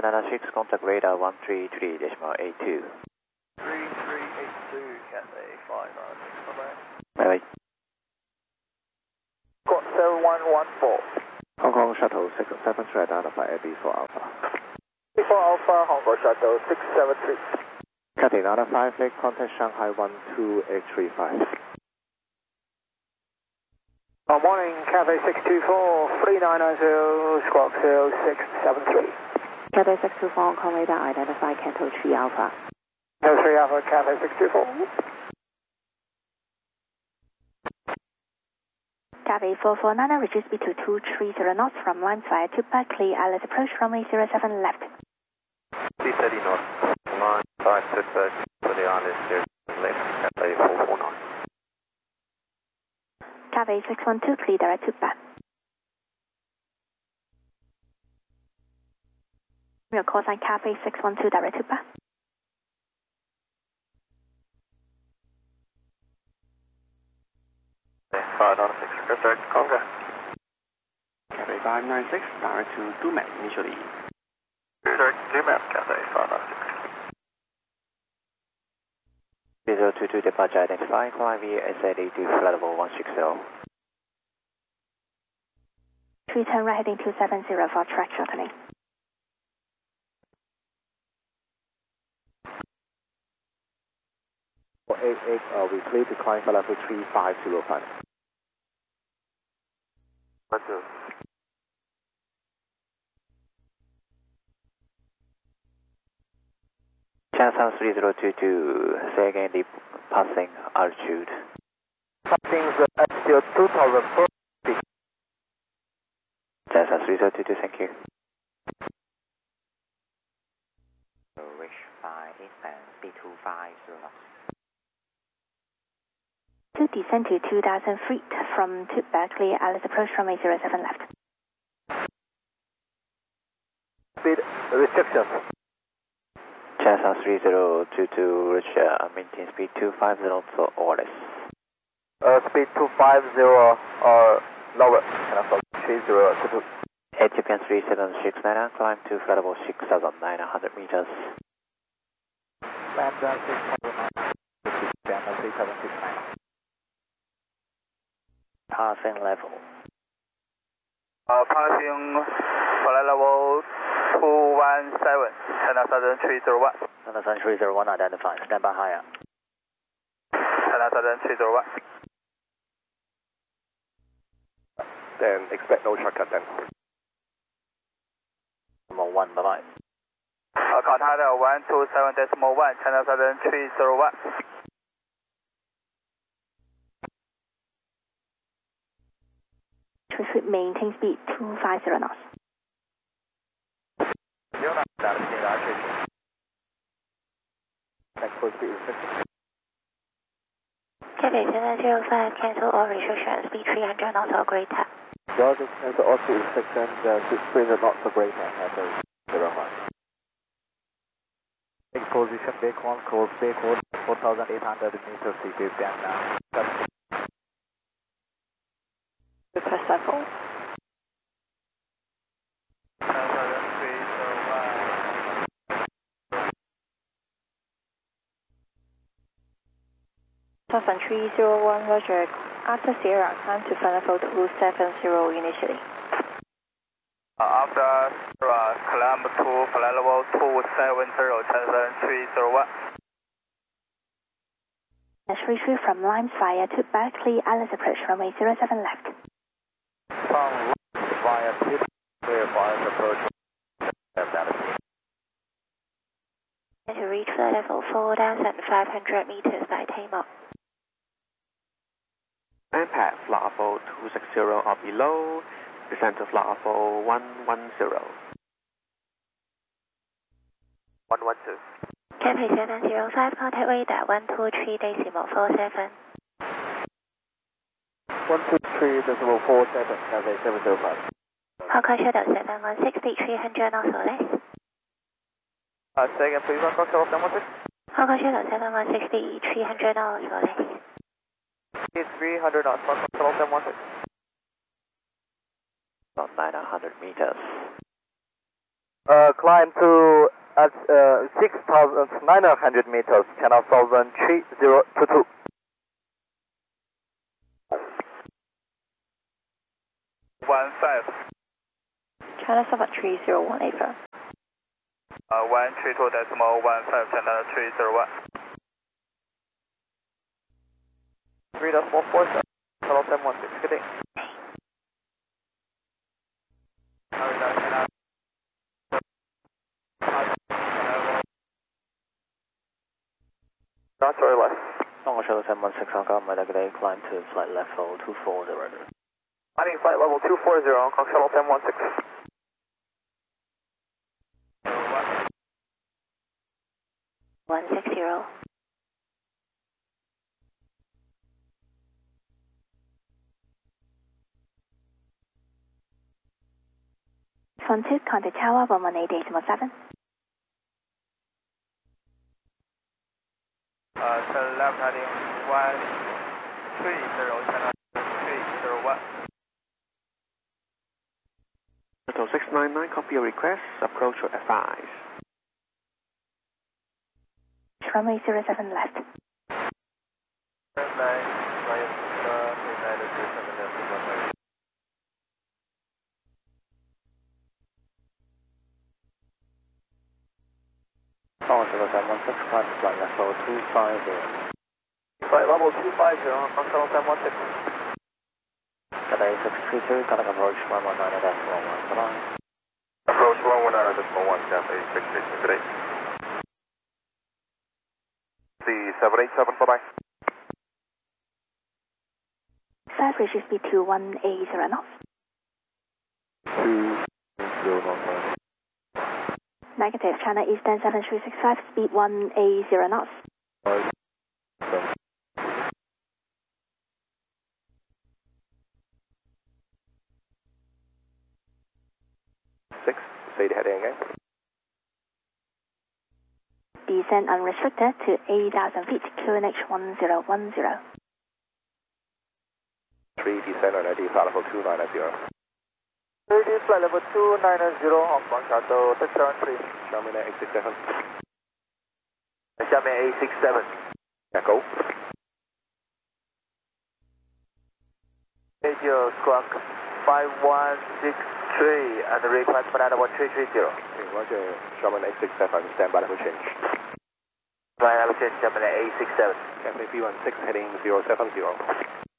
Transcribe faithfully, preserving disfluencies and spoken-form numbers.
five nine six, contact radar one three three point eight two. three three eight two, Cathay five nine six, bye-bye. Bye-bye. Squawk seven one one four. Hong Kong Shuttle six seven three, identify A B four Alpha. A B four Alpha, Hong Kong Shuttle six seven three. Cathay nine five eight, contact Shanghai one two eight three five. Good morning, Cathay six two four, three nine nine zero, Squawk zero six seven three. Cathay six two four, Hong Kong radar, identify Canto three Alpha. Canto three Alpha, Cathay six two four. Cathay four four nine, reduce speed to two three zero knots from line fire to Berkeley, Alice approach runway zero seven left. three thirty knots, line five to Berkeley, for the Alice zero seven left, Cathay four four nine. Cathay six one two, clear direct to back. Your call sign Cathay six one two, direct to back. five nine six, direct to Conga. Cathay five nine six, direct to Dumac initially. Direct to Dumac, Cathay five nine six. zero two two, departure identify, climb via S A D to flight level one six zero. Return right heading two seven zero for track shortening. For eight eight, uh, we clear to climb for level three five zero five. One two. Channel three zero two two, say again the passing altitude. Passing the altitude two thousand four feet. Channel three zero two two, thank you. Reach five eastbound, speed two five zero knots. To descend to two thousand feet from to Berkeley, Alice approach runway zero seven left. Speed restriction. Channel three zero two two, reach uh, maintain speed two five zero or less. Uh, speed two five zero or lower. Channel three zero two two. Etiopia three seven six nine, climb to flight level six thousand nine hundred meters. Land down six hundred nine. Channel three seven six nine. Passing level. Uh, passing flight level two one seven, China Southern three zero one. China Southern three zero one identified, stand by higher. China Southern three zero one. Then expect no shortcut then. Number one, bye bye. Uh, contact one two seven decimal one, China Southern three zero one. Should maintain speed two five zero knots. Cathay seven zero five, cancel all restrictions, speed three hundred knots or greater. Georgia cancel all speed restrictions, uh, three hundred knots or greater, Cathay zero five. Take position, bake one, course, bake one, four thousand eight hundred meters, C P M now. Request level. Southern three zero one, Roger. After Sierra, climb to flight level two seven zero initially. Uh, after Sierra, climb to flight level two seven zero, China three zero one. Let's retrieve from line fire to Berkeley, Alice approach runway zero seven left. From via tip, clear fire approach. To reach flight level four thousand five hundred meters by takeoff. Impact flight level two six zero or below, descend to flight level one one zero. one one two. Cathay seven zero five, contact radar one two three decimal four seven. one two three decimal four seven, Cathay seven zero five. Hong Kong Shuttle seven one six, speed three hundred knots or less. Uh, say again, please, Hong Kong Shuttle seven one six. Hong Kong Shuttle seven one six, speed three hundred knots or less. Speed three hundred knots, Hong Kong Shuttle seven one six. About nine hundred meters. Uh, uh, climb to at uh, six thousand nine hundred meters, channel southern three zero two two. One five. China seven three zero one eight five. Uh, one three two decimal one five, channel three zero one. three decimal four seven, channel seven one six, good day. Not sorry left. Long Shuttle seven one six, Hong Kong, Meta, good day, climb to flight level two four zero. Landing flight level two four zero, Hong Kong Shuttle seven one six. one six zero. Front two, contact tower one one eight decimal seven. Uh, turn left heading one three zero, channel three zero one. Shuttle six nine nine, copy your request, approach your F Is. Runway zero seven left. Long Shuttle seven one six, climb to flight level two five zero. Flight level two five zero, Hong Kong Shuttle seven one six. Good day, six three two, contact approach one one nine decimal one, bye-bye. Approach one one nine decimal one, Cathay six three two, good day. C seven eight seven, bye-bye. Five reaches speed two one eight zero knots. two zero knots. Negative, China Eastern seven three six five, speed one eight zero knots. Six, say the heading again. Descend unrestricted to eight thousand feet, Q N H one zero one zero. Three, descend on I D, flight level two nine zero. three D flight level two nine zero, Hong Kong Shuttle six seven three. Xiamen eight six seven. Xiamen eight six seven. Echo. Radio squawk five one six three and request for level three three zero. Okay, roger. Xiamen eight six seven, stand by level change. Flight level change, Xiamen eight six seven. Cathay B one six, heading zero seven zero.